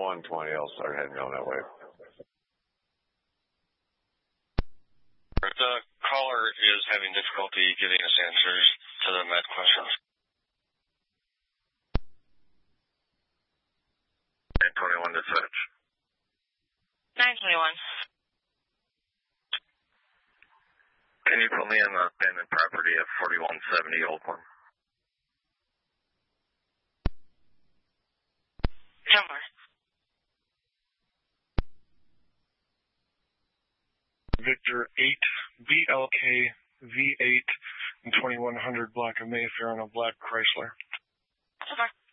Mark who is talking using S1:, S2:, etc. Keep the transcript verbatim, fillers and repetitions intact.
S1: one twenty, I'll start heading down that way.
S2: The caller is having difficulty giving us answers to the med questions.
S1: nine twenty-one to search.
S3: nine twenty-one.
S1: Can you put me on the abandoned property at forty-one seventy Oakland?
S3: Number.
S4: Victor eight, B L K V eight, and twenty-one hundred block of Mayfair on a black Chrysler.
S3: Over.